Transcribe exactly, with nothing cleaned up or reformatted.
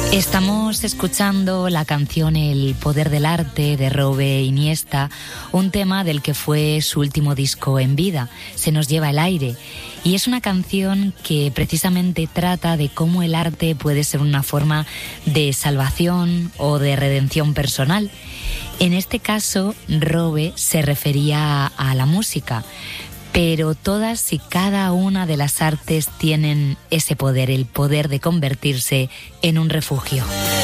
Estamos escuchando la canción El poder del arte de Robe Iniesta, un tema del que fue su último disco en vida, Se nos lleva el aire. Y es una canción que precisamente trata de cómo el arte puede ser una forma de salvación o de redención personal. En este caso, Robe se refería a la música. Pero todas y cada una de las artes tienen ese poder, el poder de convertirse en un refugio.